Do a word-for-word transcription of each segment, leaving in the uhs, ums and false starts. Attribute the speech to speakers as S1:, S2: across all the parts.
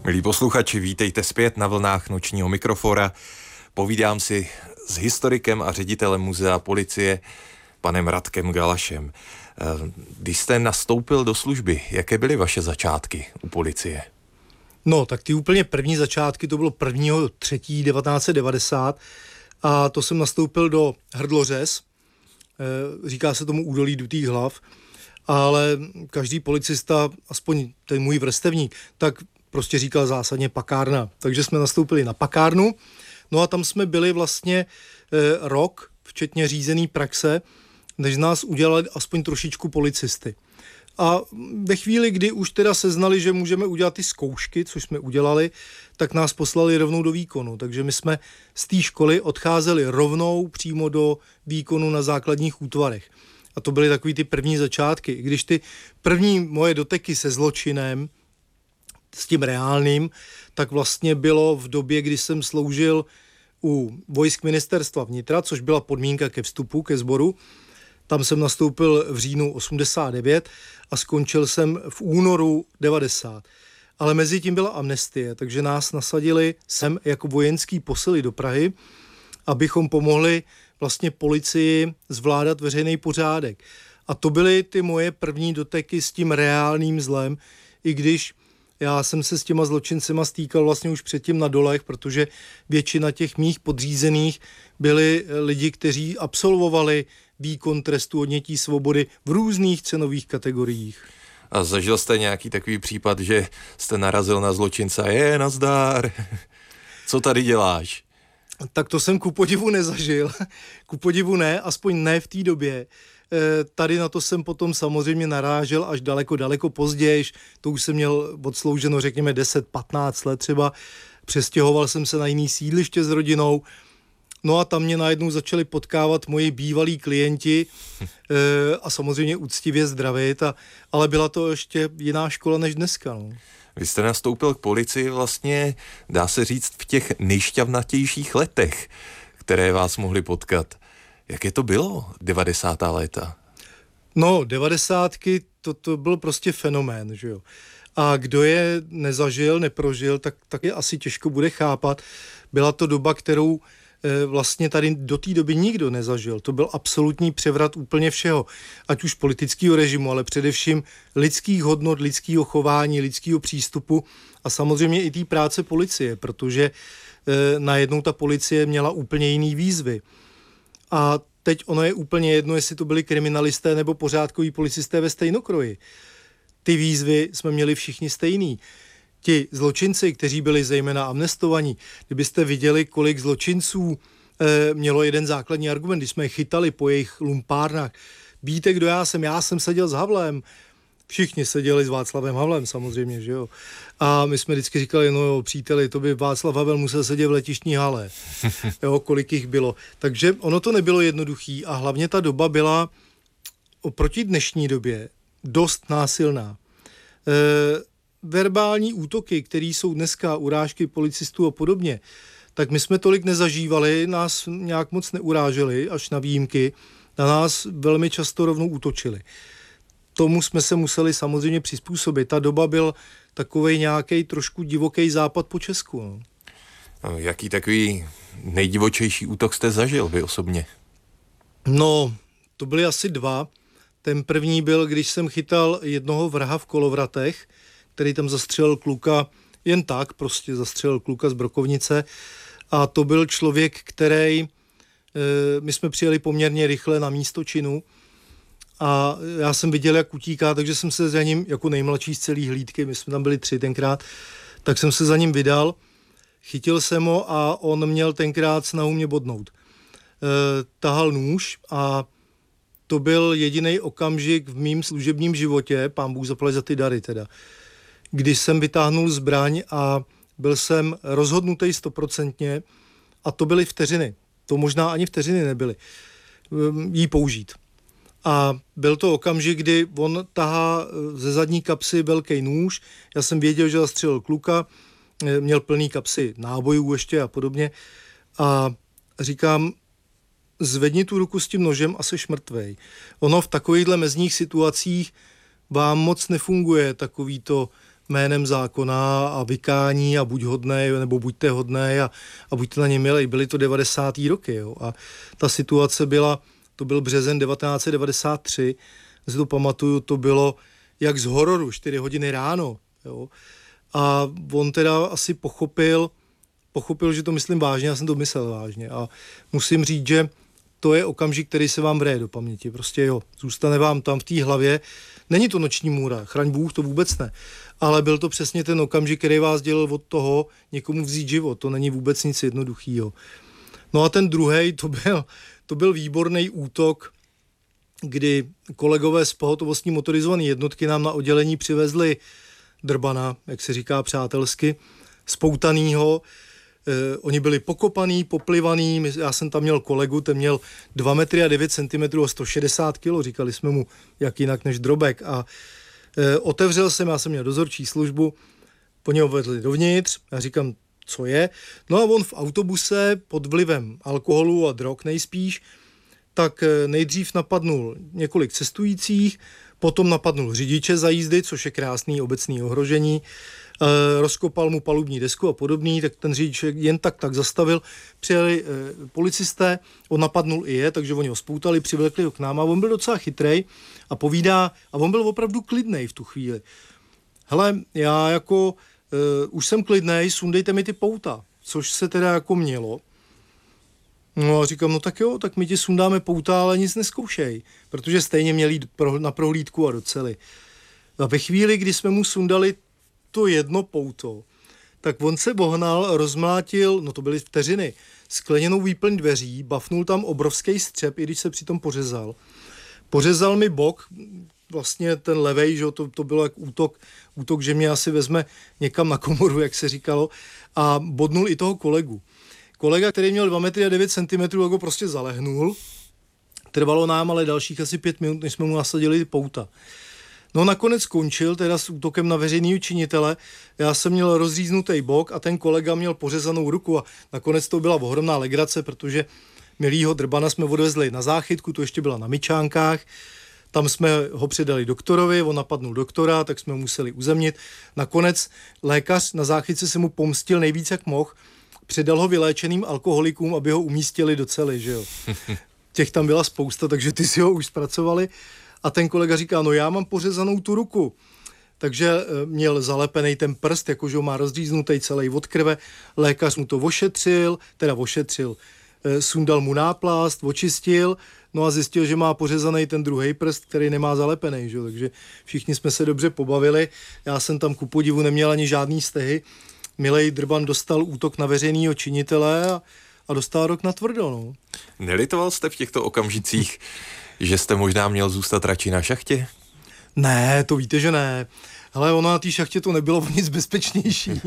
S1: Milí posluchači, vítejte zpět na vlnách nočního mikrofora. Povídám si s historikem a ředitelem muzea policie, panem Radkem Galašem. Když jste nastoupil do služby, jaké byly vaše začátky u policie?
S2: No, tak ty úplně první začátky, to bylo prvního třetího devatenáct set devadesát a to jsem nastoupil do Hrdlořez, říká se tomu údolí dutých hlav, ale každý policista, aspoň ten můj vrstevník, tak prostě říkal zásadně pakárna. Takže jsme nastoupili na pakárnu, no a tam jsme byli vlastně e, rok, včetně řízený praxe, než z nás udělali aspoň trošičku policisty. A ve chvíli, kdy už teda seznali, že můžeme udělat ty zkoušky, což jsme udělali, tak nás poslali rovnou do výkonu. Takže my jsme z té školy odcházeli rovnou přímo do výkonu na základních útvarech. A to byly takový ty první začátky. I když ty první moje doteky se zločinem, s tím reálným, tak vlastně bylo v době, kdy jsem sloužil u vojsk ministerstva vnitra, což byla podmínka ke vstupu, ke sboru. Tam jsem nastoupil v říjnu osmdesát devět a skončil jsem v únoru devadesát. Ale mezi tím byla amnestie, takže nás nasadili sem jako vojenský posily do Prahy, abychom pomohli vlastně policii zvládat veřejný pořádek. A to byly ty moje první doteky s tím reálným zlem, i když já jsem se s těma zločincema stýkal vlastně už předtím na dolech, protože většina těch mých podřízených byli lidi, kteří absolvovali výkon trestu odnětí svobody v různých cenových kategoriích.
S1: A zažil jste nějaký takový případ, že jste narazil na zločince a je, nazdar, co tady děláš?
S2: Tak to jsem ku podivu nezažil. Ku podivu ne, aspoň ne v té době. Tady na to jsem potom samozřejmě narážel až daleko, daleko později. To už jsem měl odslouženo, řekněme, deset patnáct let třeba. Přestěhoval jsem se na jiný sídliště s rodinou. No a tam mě najednou začali potkávat moji bývalí klienti a samozřejmě úctivě zdravit, a, ale byla to ještě jiná škola než dneska. No.
S1: Vy jste nastoupil k policii vlastně, dá se říct, v těch nejšťavnatějších letech, které vás mohly potkat. Jaké to bylo, devadesátá léta?
S2: No, devadesátky, to, to byl prostě fenomén, že jo. A kdo je nezažil, neprožil, tak, tak je asi těžko bude chápat. Byla to doba, kterou e, vlastně tady do té doby nikdo nezažil. To byl absolutní převrat úplně všeho. Ať už politického režimu, ale především lidských hodnot, lidského chování, lidského přístupu a samozřejmě i té práce policie, protože e, najednou ta policie měla úplně jiný výzvy. A teď ono je úplně jedno, jestli to byli kriminalisté nebo pořádkoví policisté ve stejnokroji. Ty výzvy jsme měli všichni stejný. Ti zločinci, kteří byli zejména amnestovaní, kdybyste viděli, kolik zločinců e, mělo jeden základní argument, když jsme je chytali po jejich lumpárnách. Víte, kdo já jsem? Já jsem seděl s Havlem. Všichni seděli s Václavem Havlem samozřejmě, že jo. A my jsme vždycky říkali, no jo, příteli, to by Václav Havel musel sedět v letištní hale. Jo, kolik jich bylo. Takže ono to nebylo jednoduchý a hlavně ta doba byla oproti dnešní době dost násilná. E, verbální útoky, které jsou dneska, urážky policistů a podobně, tak my jsme tolik nezažívali, nás nějak moc neuráželi, až na výjimky, na nás velmi často rovnou útočili. Tomu jsme se museli samozřejmě přizpůsobit. Ta doba byl takovej nějaký trošku divoký západ po Česku. No.
S1: No, jaký takový nejdivočejší útok jste zažil vy osobně?
S2: No, to byly asi dva. Ten první byl, když jsem chytal jednoho vraha v Kolovratech, který tam zastřelil kluka jen tak, prostě zastřelil kluka z Brokovnice. A to byl člověk, který, e, my jsme přijeli poměrně rychle na místo činu, a já jsem viděl, jak utíká, takže jsem se za ním, jako nejmladší z celý hlídky, my jsme tam byli tři tenkrát, tak jsem se za ním vydal, chytil jsem ho a on měl tenkrát snahu mě bodnout. E, tahal nůž a to byl jediný okamžik v mým služebním životě, pán Bůh zaplať za ty dary teda, když jsem vytáhnul zbraň a byl jsem rozhodnutý stoprocentně a to byly vteřiny. To možná ani vteřiny nebyly. Jí použít. A byl to okamžik, kdy on tahá ze zadní kapsy velký nůž. Já jsem věděl, že zastřelil kluka, měl plný kapsy nábojů ještě a podobně. A říkám, zvedni tu ruku s tím nožem a seš mrtvej. Ono v takovýchhle mezních situacích vám moc nefunguje takový to jménem zákona a vykání a buď hodnej, nebo buďte hodnej a, a buďte na ně milej. Byly to devadesátý roky, jo. A ta situace byla, to byl březen devatenáct set devadesát tři, si to pamatuju, to bylo jak z hororu, čtyři hodiny ráno, jo. A on teda asi pochopil, pochopil, že to myslím vážně, já jsem to myslel vážně. A musím říct, že to je okamžik, který se vám vřeje do paměti. Prostě jo, zůstane vám tam v té hlavě. Není to noční můra, chraň Bůh, to vůbec ne. Ale byl to přesně ten okamžik, který vás dělal od toho někomu vzít život. To není vůbec nic jednoduchýho. No a ten druhej, to byl, to byl výborný útok, kdy kolegové z pohotovostní motorizované jednotky nám na oddělení přivezli drbana, jak se říká přátelsky, spoutanýho. Eh, oni byli pokopaný, poplivaný, já jsem tam měl kolegu, ten měl dva metry a devět centimetrů a sto šedesát kilo, říkali jsme mu, jak jinak než drobek. A eh, otevřel jsem, já jsem měl dozorčí službu, po něho vedli dovnitř, já říkám, co je? No a on v autobuse pod vlivem alkoholu a drog nejspíš, tak eh, nejdřív napadnul několik cestujících, potom napadnul řidiče za jízdy, což je krásný obecný ohrožení, e, rozkopal mu palubní desku a podobný, tak ten řidič jen tak tak zastavil, přijeli e, policisté, on napadnul i je, takže oni ho spoutali, přivlekli ho k nám a on byl docela chytrej a povídá, a on byl opravdu klidnej v tu chvíli. Hele, já jako e, už jsem klidnej, sundejte mi ty pouta, což se teda jako mělo. No a říkám, no tak jo, tak my ti sundáme pouta, ale nic neskoušej, protože stejně měli jít na prohlídku a do cely. A ve chvíli, kdy jsme mu sundali to jedno pouto, tak on se bohnal, rozmlátil, no to byly vteřiny, skleněnou výplň dveří, bafnul tam obrovský střep, i když se přitom pořezal. Pořezal mi bok, vlastně ten levej, že to, to bylo jak útok, útok, že mě asi vezme někam na komoru, jak se říkalo, a bodnul i toho kolegu. Kolega, který měl dva metry a devět centimetrů, ho prostě zalehnul. Trvalo nám ale dalších asi pět minut, než jsme mu nasadili pouta. No nakonec skončil teda s útokem na veřejného činitele. Já jsem měl rozříznutý bok a ten kolega měl pořezanou ruku a nakonec to byla ohromná legrace, protože milýho drbana jsme odvezli na záchytku, to ještě byla na Myčánkách. Tam jsme ho předali doktorovi, on napadnul doktora, tak jsme ho museli uzemnit. Nakonec lékař na záchytce se mu pomstil nejvíc, jak mohl. Předal ho vyléčeným alkoholikům, aby ho umístili do cely, že jo. Těch tam byla spousta, takže ty si ho už zpracovali. A ten kolega říká, no já mám pořezanou tu ruku. Takže měl zalepený ten prst, jakože ho má rozříznutý celý od krve. Lékař mu to ošetřil, teda ošetřil, sundal mu náplast, očistil, no a zjistil, že má pořezaný ten druhý prst, který nemá zalepený, že jo. Takže všichni jsme se dobře pobavili. Já jsem tam ku podivu neměl ani žádný stehy. Milej drban dostal útok na veřejného činitele a, a dostal rok na tvrdo. No.
S1: Nelitoval jste v těchto okamžicích, že jste možná měl zůstat radši na šachtě?
S2: Ne, to víte, že ne. Ale ono na té šachtě to nebylo nic bezpečnější.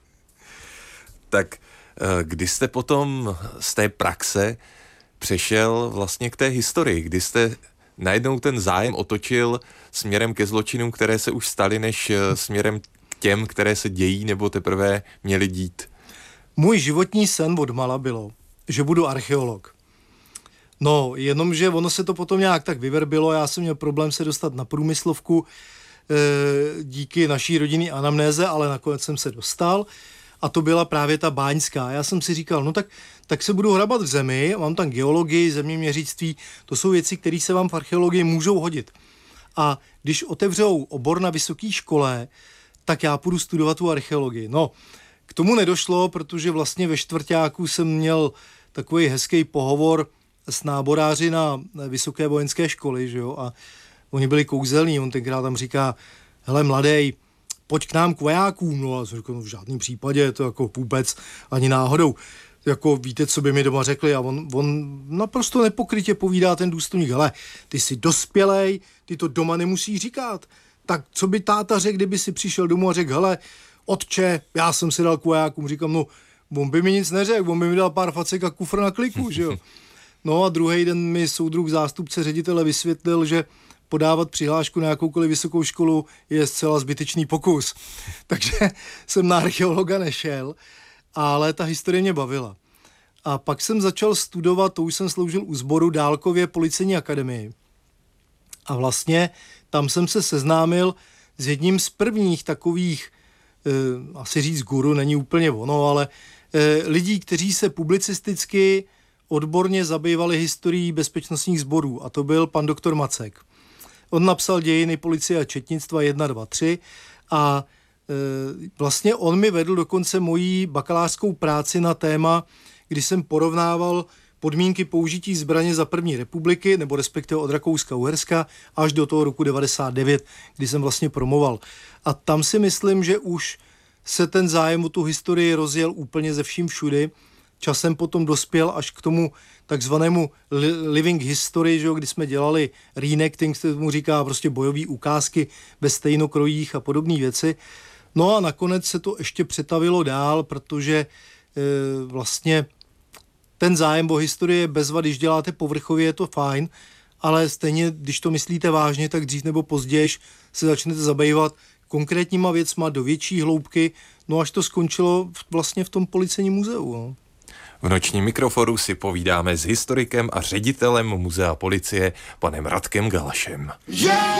S1: Tak kdy jste potom z té praxe přešel vlastně k té historii, kdy jste najednou ten zájem otočil směrem ke zločinům, které se už staly, než směrem těm, které se dějí nebo teprve měly dít?
S2: Můj životní sen odmala bylo, že budu archeolog. No, jenomže ono se to potom nějak tak vyverbilo, já jsem měl problém se dostat na průmyslovku e, díky naší rodinné anamnéze, ale nakonec jsem se dostal a to byla právě ta báňská. Já jsem si říkal, no tak, tak se budu hrabat v zemi, mám tam geologii, zeměměřictví, to jsou věci, které se vám v archeologii můžou hodit. A když otevřou obor na vysoké škole, tak já půjdu studovat tu archeologii. No, k tomu nedošlo, protože vlastně ve čtvrťáku jsem měl takový hezký pohovor s náboráři na vysoké vojenské školy, že jo, a oni byli kouzelní, on tenkrát tam říká, hele mladej, pojď k nám k vojákům, no a jsem říkal, no v žádném případě, to jako vůbec ani náhodou, jako víte, co by mi doma řekli a on, on naprosto nepokrytě povídá ten důstojník, hele, ty jsi dospělej, ty to doma nemusíš říkat, tak co by táta řekl, kdyby si přišel domů a řekl, hele, otče, já jsem si dal k vojákům, říkám, no, on by mi nic neřekl, on by mi dal pár facek a kufr na kliku, že jo. No a druhý den mi soudruh zástupce ředitele vysvětlil, že podávat přihlášku na jakoukoliv vysokou školu je zcela zbytečný pokus. Takže jsem na archeologa nešel, ale ta historie mě bavila. A pak jsem začal studovat, to už jsem sloužil u sboru dálkově policejní akademii. A vlastně tam jsem se seznámil s jedním z prvních takových, eh, asi říct guru, není úplně ono, ale eh, lidí, kteří se publicisticky odborně zabývali historií bezpečnostních sborů, a to byl pan doktor Macek. On napsal Dějiny policie a četnictva jedna, dva, tři a e, vlastně on mi vedl dokonce moji bakalářskou práci na téma, kdy jsem porovnával podmínky použití zbraně za první republiky, nebo respektive od Rakouska-Uherska až do toho roku devadesát devět, kdy jsem vlastně promoval. A tam si myslím, že už se ten zájem o tu historii rozjel úplně ze vším všudy. Časem potom dospěl až k tomu takzvanému living history, že jo, kdy jsme dělali reenacting, se tomu říká prostě bojové ukázky ve stejnokrojích a podobné věci. No a nakonec se to ještě přetavilo dál, protože e, vlastně ten zájem o historii je bezva, když děláte povrchově, je to fajn, ale stejně, když to myslíte vážně, tak dřív nebo později se začnete zabývat konkrétníma věcma do větší hloubky, no až to skončilo vlastně v tom policejním muzeu. No.
S1: V nočním mikroforu si povídáme s historikem a ředitelem Muzea policie panem Radkem Galašem. Yeah!